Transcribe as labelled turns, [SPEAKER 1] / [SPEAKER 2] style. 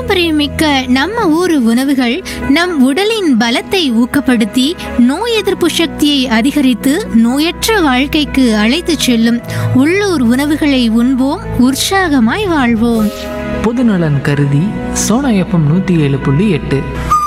[SPEAKER 1] பாரம்பரியமிக்க நம்ம ஊரு உணவுகள் நம் உடலின் பலத்தை ஊக்கப்படுத்தி நோய் எதிர்ப்பு சக்தியை அதிகரித்து நோயற்ற வாழ்க்கைக்கு அழைத்து செல்லும். உள்ளூர் உணவுகளை உண்போம், உற்சாகமாய் வாழ்வோம்.
[SPEAKER 2] பொதுநலன் கருதி சோனா FM 107.8.